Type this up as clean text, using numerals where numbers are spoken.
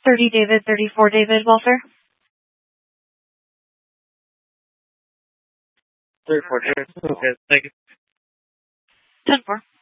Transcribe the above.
30 David, 34 David, welfare. 34 David. Okay, thank you. 10-4.